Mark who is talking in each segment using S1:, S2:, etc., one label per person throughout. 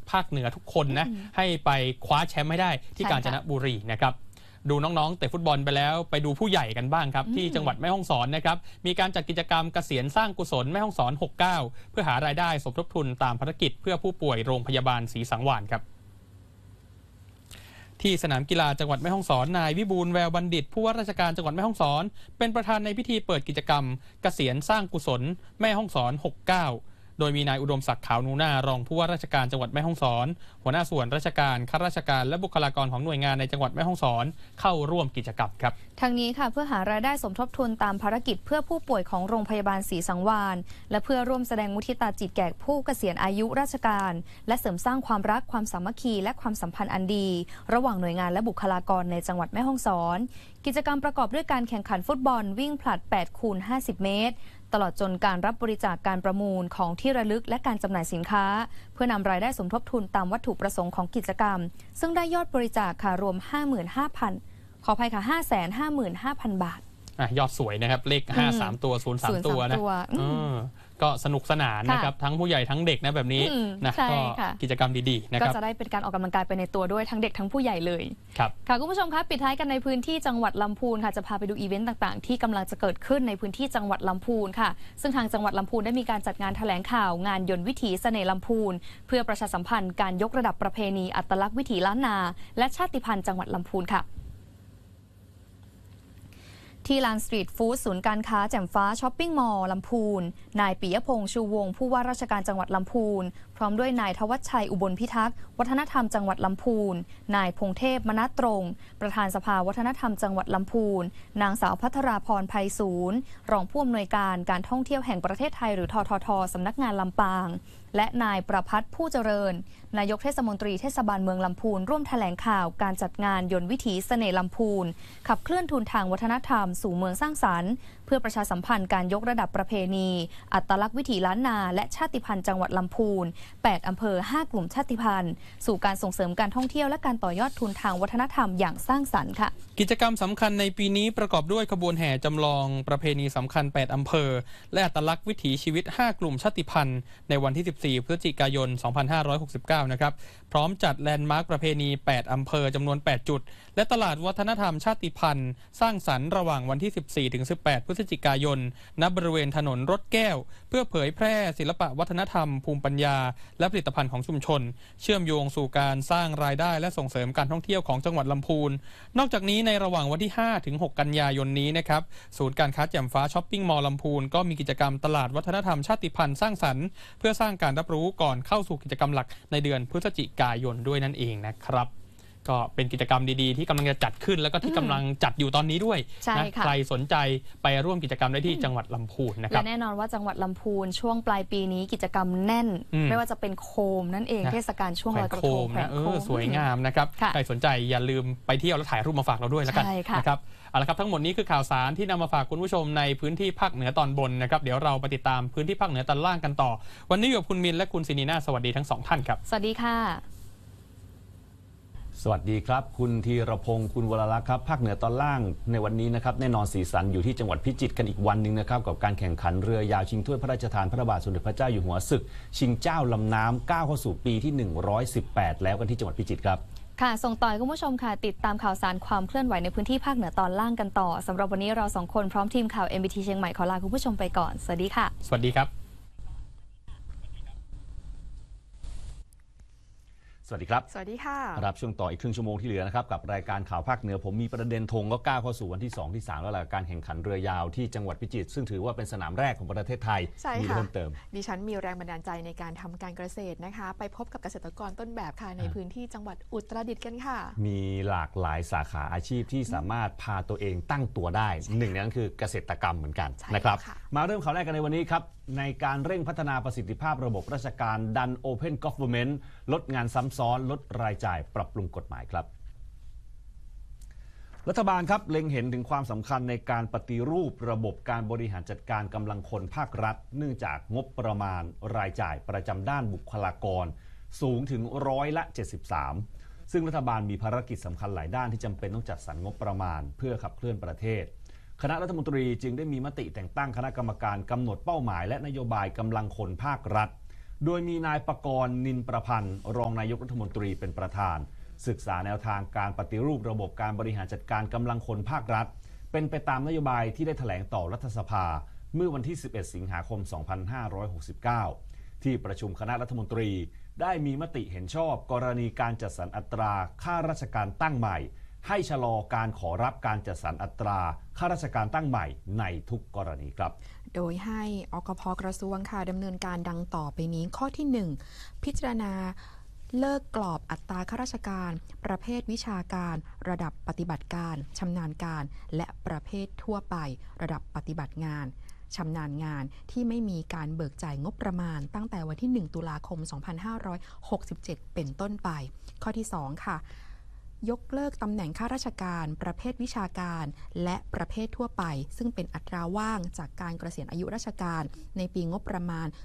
S1: ภาคเหนือทุกคนนะให้ไปคว้าแชมป์ให้ได้ที่กาญจนบุรีนะครับดูน้องๆเตะฟุตบอลไปแล้วไปดูผู้ใหญ่กันบ้างครับที่จังหวัดแม่ฮ่องสอนนะครับมีการจัดกิจกรรมเกษียณสร้างกุศลแม่ฮ่องสอน69เพื่อหารายได้สมทบทุนตามภารกิจเพื่อผู้ป่วยโรงพยาบาลศรีสังวาลครับที่สนามกีฬาจังหวัดแม่ฮ่องสอนนายวิบูลย์แววบัณฑิตผู้ว่าราชการจังหวัดแม่ฮ่องสอนเป็นประธานในพิธีเปิดกิจกรรมเกษียณสร้างกุศลแม่ฮ่องสอน69โดยมีนายอุดมศักดิ์ขาวนูน่ารองผู้ว่าราชการจังหวัดแม่ฮ่องสอนหัวหน้าส่วนราชการข้าราชการและบุคลากรของหน่วยงานในจังหวัดแม่ฮ่องสอนเข้าร่วมกิจกรรมครับ
S2: ทั้งนี้ค่ะเพื่อหารายได้สมทบทุนตามภารกิจเพื่อผู้ป่วยของโรงพยาบาลศรีสังวาลและเพื่อร่วมแสดงมุทิตาจิตแก่ผู้เกษียณอายุราชการและเสริมสร้างความรักความสามัคคีและความสัมพันธ์อันดีระหว่างหน่วยงานและบุคลากรในจังหวัดแม่ฮ่องสอนกิจกรรมประกอบด้วยการแข่งขันฟุตบอลวิ่งผลัด8 คูณ 50 เมตรตลอดจนการรับบริจาคการประมูลของที่ระลึกและการจำหน่ายสินค้าเพื่อนำรายได้สมทบทุนตามวัตถุประสงค์ของกิจกรรมซึ่งได้ยอดบริจาคค่ะรวม 55,000 ขออภัยค่ะ 555,000 บาท
S1: ยอดสวยนะครับเลข53ตัว03ตัวนะก็สนุกสนานนะครับทั้งผู้ใหญ่ทั้งเด็กนะแบบนี้นะก็กิจกรรมดีๆนะครับ
S2: ก็จะได้เป็นการออกกำลังกายไปในตัวด้วยทั้งเด็กทั้งผู้ใหญ่เลย
S1: ครับ
S2: ค่ะคุณผู้ชมคะปิดท้ายกันในพื้นที่จังหวัดลำพูนค่ะจะพาไปดูอีเวนต์ต่างๆที่กำลังจะเกิดขึ้นในพื้นที่จังหวัดลำพูนค่ะซึ่งทางจังหวัดลำพูนได้มีการจัดงานแถลงข่าวงานยนต์วิถีเสน่ห์ลำพูนเพื่อประชาสัมพันธ์การยกระดับประเพณีอัตลักษณ์วิถีล้านนาและชาติพันธุ์จังหวัดลำพูนค่ะที่ลานสตรีทฟู้ดศูนย์การค้าแจ่มฟ้าช้อปปิ้งมอลล์ลำพูนนายปิยพงษ์ชูวงศ์ผู้ว่าราชการจังหวัดลำพูนพร้อมด้วยนายทวัชชัยอุบลพิทักษ์วัฒนธรรมจังหวัดลำพูนนายพงเทพมณตรงประธานสภาวัฒนธรรมจังหวัดลำพูนนางสาวภัทราพรไพศาลรองผู้อำนวยการการท่องเที่ยวแห่งประเทศไทยหรือทททสำนักงานลำปางและนายประภัทรผู้เจริญนายกเทศมนตรีเทศบาลเมืองลำพูนร่วมแถลงข่าวการจัดงานยนต์วิถีเสน่ห์ลำพูนขับเคลื่อนทุนทางวัฒนธรรมสู่เมืองสร้างสรรค์เพื่อประชาสัมพันธ์การยกระดับประเพณีอัตลักษณ์วิถีล้านนาและชาติพันธุ์จังหวัดลำพูน8 อำเภอ 5 กลุ่มชาติพันธุ์สู่การส่งเสริมการท่องเที่ยวและการต่อยอดทุนทางวัฒนธรรมอย่างสร้างสรรค์ค่ะ
S1: กิจกรรมสำคัญในปีนี้ประกอบด้วยขบวนแห่จำลองประเพณีสำคัญ8 อำเภอและอัตลักษณ์วิถีชีวิต5 กลุ่มชาติพันธุ์ในวันที่14 พฤศจิกายน 2569 นะครับพร้อมจัดแลนด์มาร์คประเพณี8 อำเภอจำนวน8 จุดและตลาดวัฒนธรรมชาติพันธุ์สร้างสรรค์ระหว่างวันที่14 ถึง 18 พฤศจิกายนณบริเวณถนนรถแก้วเพื่อเผยแพร่ศิลปะวัฒนธรรมภูมิปัญญาและผลิตภัณฑ์ของชุมชนเชื่อมโยงสู่การสร้างรายได้และส่งเสริมการท่องเที่ยวของจังหวัดลำพูนนอกจากนี้ในระหว่างวันที่5 ถึง 6 กันยายนนี้นะครับศูนย์การค้าแจ่มฟ้าช้อปปิ้งมอลล์ลำพูนก็มีกิจกรรมตลาดวัฒนธรรมชาติพันธุ์สร้างสรรค์เพื่อสร้างการรับรู้ก่อนเข้าสู่กิจกรรมหลักในเดือนพฤศจิกายนด้วยนั่นเองนะครับก็เป็นกิจกรรมดีๆที่กำลังจะจัดขึ้นแล้วก็ที่กำลังจัดอยู่ตอนนี้ด้วยนะใครสนใจไปร่วมกิจกรรมได้ที่จังหวัดลำพูนนะครับ
S2: และแน่นอนว่าจังหวัดลำพูนช่วงปลายปีนี้กิจกรรมแน่นไม่ว่าจะเป็นโคมนั่นเองเทศกาลช่วงลอยกระทง
S1: นะสวยงามนะครับใครสนใจอย่าลืมไปเที่ยวแล้วถ่ายรูปมาฝากเราด้วยแล้วกันนะครับเอาละครับทั้งหมดนี้คือข่าวสารที่นำมาฝากคุณผู้ชมในพื้นที่ภาคเหนือตอนบนนะครับเดี๋ยวเราไปติดตามพื้นที่ภาคเหนือตอนล่างกันต่อวันนี้อยู่กับคุณมินและคุณศินีนาสวัสดีทั้ง2 ท่านครับ
S2: สวัสดีค่ะ
S3: สวัสดีครับคุณธีรพงศ์คุณวรลักษณ์ครับภาคเหนือตอนล่างในวันนี้นะครับแน่นอนสีสันอยู่ที่จังหวัดพิจิตรกันอีกวันหนึ่งนะครับกับการแข่งขันเรือยาวชิงถ้วยพระราชทานพระบาทสมเด็จพระเจ้าอยู่หัวศึกชิงเจ้าลำน้ำก้าวเข้าสู่ปีที่118แล้วกันที่จังหวัดพิจิตรครับ
S2: ค่ะส่งต่อคุณผู้ชมค่ะติดตามข่าวสารความเคลื่อนไหวในพื้นที่ภาคเหนือตอนล่างกันต่อสำหรับวันนี้เรา2 คนพร้อมทีมข่าว MBT เชียงใหม่ขอลาคุณผู้ชมไปก่อนสวัสดีค่ะ
S1: สวัสดีครับ
S3: สวัสดีครับ
S4: สวัสดีค่ะ
S3: รับช่วงต่ออีกครึ่งชั่วโมงที่เหลือนะครับกับรายการข่าวภาคเหนือผมมีประเด็นธงก็ก้าวเข้าสู่วันที่2 ที่ 3แล้วล่ะการแข่งขันเรือยาวที่จังหวัดพิจิตรซึ่งถือว่าเป็นสนามแรกของประเทศไทยมีเพิ่มเติม
S4: ดิฉันมีแรงบันดาลใจในการทำการเกษตรนะคะไปพบกับเกษตรกรต้นแบบค่ะในพื้นที่จังหวัดอุตรดิตถ์กันค่ะ
S3: มีหลากหลายสาขาอาชีพที่สามารถพาตัวเองตั้งตัวได้หนึ่งในนั้นคือเกษตรกรรมเหมือนกันนะครับมาเริ่มข่าวแรกกันในวันนี้ครับในการเร่งพัฒนาประสิทธิภาพระบบราชการดัน Open Government ลดงานซ้ำซ้อนลดรายจ่ายปรับปรุงกฎหมายครับรัฐบาลครับเล็งเห็นถึงความสำคัญในการปฏิรูประบบการบริหารจัดการกำลังคนภาครัฐเนื่องจากงบประมาณรายจ่ายประจำด้านบุคลากรสูงถึง73%ซึ่งรัฐบาลมีภารกิจสำคัญหลายด้านที่จำเป็นต้องจัดสรรงบประมาณเพื่อขับเคลื่อนประเทศคณะรัฐมนตรีจึงได้มีมติแต่งตั้งคณะกรรมการกำหนดเป้าหมายและนโยบายกำลังคนภาครัฐโดยมีนายปกรณ์นินประพันธ์รองนายกรัฐมนตรีเป็นประธานศึกษาแนวทางการปฏิรูประบบการบริหารจัดการกำลังคนภาครัฐเป็นไปตามนโยบายที่ได้แถลงต่อรัฐสภาเมื่อวันที่ 11 สิงหาคม 2569 ที่ประชุมคณะรัฐมนตรีได้มีมติเห็นชอบกรณีการจัดสรรอัตราข้าราชการตั้งใหม่ให้ชะลอการขอรับการจัดสรรอัตราข้าราชการตั้งใหม่ในทุกกรณีครับ
S4: โดยให้อกพ.กระทรวงค่ะดำเนินการดังต่อไปนี้ข้อที่ 1 พิจารณาเลิกกรอบอัตราข้าราชการประเภทวิชาการระดับปฏิบัติการชำนาญการและประเภททั่วไประดับปฏิบัติงานชำนาญงานที่ไม่มีการเบิกจ่ายงบประมาณตั้งแต่วันที่ 1 ตุลาคม 2567 เป็นต้นไปข้อที่ 2 ค่ะยกเลิกตำแหน่งข้าราชการประเภทวิชาการและประเภททั่วไปซึ่งเป็นอัตราว่างจากการเกษียณอายุราชการในปีงบประมาณ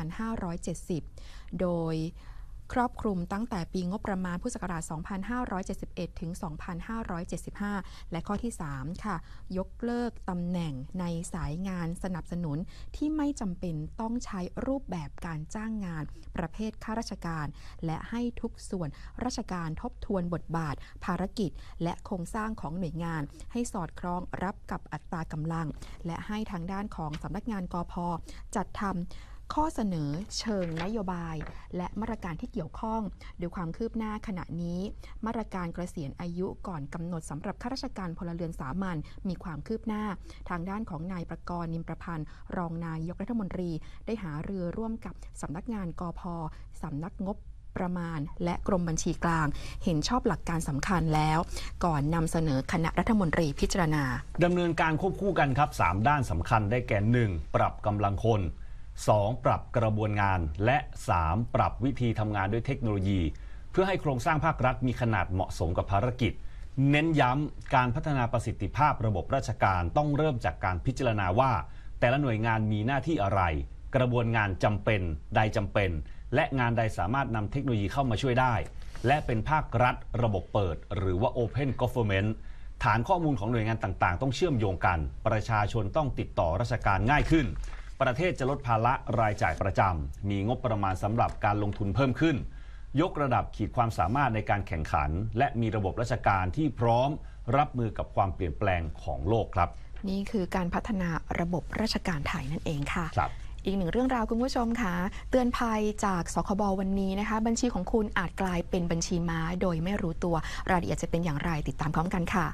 S4: 2570 โดยครอบคลุมตั้งแต่ปีงบประมาณพุทธศักราช 2571 ถึง 2575 และข้อที่ 3 ค่ะยกเลิกตำแหน่งในสายงานสนับสนุนที่ไม่จำเป็นต้องใช้รูปแบบการจ้างงานประเภทข้าราชการและให้ทุกส่วนราชการทบทวนบทบาทภารกิจและโครงสร้างของหน่วยงานให้สอดคล้องรับกับอัตรากำลังและให้ทางด้านของสำนักงานกพ.จัดทำข้อเสนอเชิงนโยบายและมาตรการที่เกี่ยวข้องโดยความคืบหน้าขณะนี้มาตรการเกษียณอายุก่อนกำหนดสำหรับข้าราชการพลเรือนสามัญมีความคืบหน้าทางด้านของนายประกรณ์นิมประพันธ์รองนายกรัฐมนตรีได้หารือร่วมกับสำนักงานกพ.สำนักงบประมาณและกรมบัญชีกลางเห็นชอบหลักการสำคัญแล้วก่อนนำเสนอคณะรัฐมนตรีพิจารณา
S3: ดำเนินการควบคู่กันครับ3ด้านสำคัญได้แก่ 1. ปรับกำลังคน2. ปรับกระบวนงานและ 3. ปรับวิธีทำงานด้วยเทคโนโลยีเพื่อให้โครงสร้างภาครัฐมีขนาดเหมาะสมกับภารกิจเน้นย้ำการพัฒนาประสิทธิภาพระบบราชการต้องเริ่มจากการพิจารณาว่าแต่ละหน่วยงานมีหน้าที่อะไรกระบวนงานจำเป็นใดจำเป็นและงานใดสามารถนำเทคโนโลยีเข้ามาช่วยได้และเป็นภาครัฐระบบเปิดหรือว่า Open Government ฐานข้อมูลของหน่วยงานต่างๆต้องเชื่อมโยงกันประชาชนต้องติดต่อราชการง่ายขึ้นประเทศจะลดภาระรายจ่ายประจำมีงบประมาณสำหรับการลงทุนเพิ่มขึ้นยกระดับขีดความสามารถในการแข่งขันและมีระบบราชการที่พร้อมรับมือกับความเปลี่ยนแปลงของโลกครับ
S4: นี่คือการพัฒนาระบบราชการไทยนั่นเองค่ะ
S3: ครับ
S4: อีกหนึ่งเรื่องราวคุณผู้ชมค่ะเตือนภัยจากสคบวันนี้นะคะบัญชีของคุณอาจกลายเป็นบัญชีม้าโดยไม่รู้ตัวรายละเอียดจะเป็นอย่างไรติดตามพร้อมกันค่ะ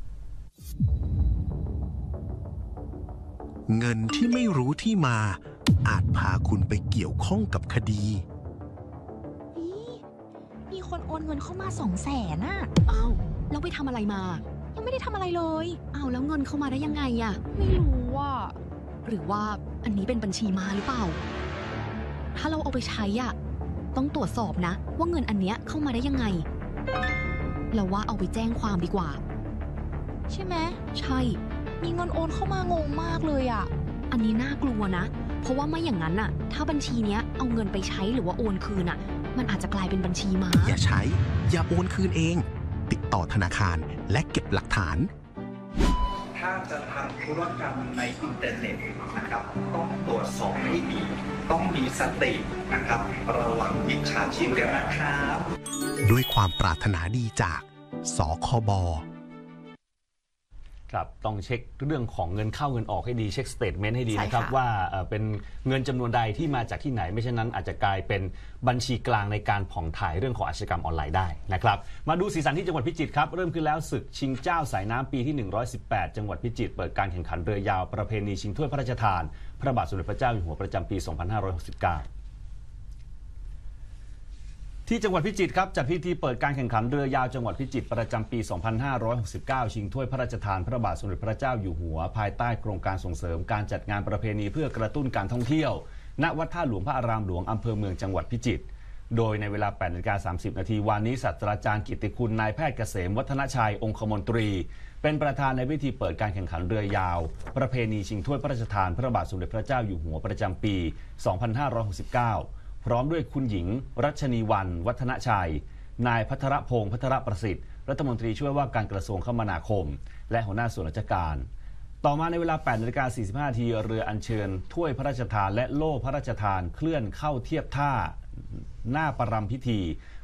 S5: เงินที่ไม่รู้ที่มาอาจพาคุณไปเกี่ยวข้องกับคดี
S6: มีคนโอนเงินเข้ามา200,000น่ะอ้าวแล้วไปทำอะไรมายังไม่ได้ทำอะไรเลยอ้าวแล้วเงินเข้ามาได้ยังไงอะไม่รู้ว่าหรือว่าอันนี้เป็นบัญชีม้าหรือเปล่าถ้าเราเอาไปใช้อะต้องตรวจสอบนะว่าเงินอันเนี้ยเข้ามาได้ยังไงเราว่าเอาไปแจ้งความดีกว่าใช่ไหมใช่มีเงินโอนเข้ามางงมากเลยอ่ะอันนี้น่ากลัวนะเพราะว่าไม่อย่างนั้นน่ะถ้าบัญชีเนี้ยเอาเงินไปใช้หรือว่าโอนคืนอ่ะมันอาจจะกลายเป็นบัญชีม้า
S5: อย่าใช้อย่าโอนคืนเองติดต่อธนาคารและเก็บหลักฐาน
S7: ถ้าจะทำธุรกรรมในอินเทอร์เน็ตนะครับต้องตรวจสอบให้ดีต้องมีสตินะครับระวังมิจฉาชีพกันนะครับ
S5: ด้วยความปรารถนาดีจากสคบ
S3: ครับต้องเช็คเรื่องของเงินเข้าเงินออกให้ดีเช็คสเตทเมนต์ให้ดีนะครับว่าเป็นเงินจำนวนใดที่มาจากที่ไหนไม่เช่นนั้นอาจจะกลายเป็นบัญชีกลางในการผ่องถ่ายเรื่องของอาชญากรรมออนไลน์ได้นะครับมาดูสีสันที่จังหวัดพิจิตรครับเริ่มขึ้นแล้วศึกชิงเจ้าสายน้ำปีที่118จังหวัดพิจิตรเปิดการแข่งขันเรือยาวประเพณีชิงถ้วยพระราชทานพระบาทสมเด็จพระเจ้าอยู่หัวประจำปี 2569ที่จังหวัดพิจิตรครับจัดพิธีเปิดการแข่งขันเรือยาวจังหวัดพิจิตรประจำปี 2569 ชิงถ้วยพระราชทานพระบาทสมเด็จพระเจ้าอยู่หัวภายใต้โครงการส่งเสริมการจัดงานประเพณีเพื่อกระตุ้นการท่องเที่ยวณวัดท่าหลวงพระอารามหลวงอำเภอเมืองจังหวัดพิจิตรโดยในเวลา 8:30 น.วันนี้ศาสตราจารย์กิตติคุณนายแพทย์เกษมวัฒนชัยองคมนตรีเป็นประธานในพิธีเปิดการแข่งขันเรือยาวประเพณีชิงถ้วยพระราชทานพระบาทสมเด็จพระเจ้าอยู่หัวประจำปี 2569พร้อมด้วยคุณหญิงรัชนีวรรณวัฒนชัยนายภัทรพงษ์ภัทรประสิทธิ์รัฐมนตรีช่วยว่าการกระทรวงคมนาคมและหัวหน้าส่วนราชการต่อมาในเวลา 8:45 น.เรืออัญเชิญถ้วยพระราชทานและโล่พระราชทานเคลื่อนเข้าเทียบท่าหน้าประรำพิธี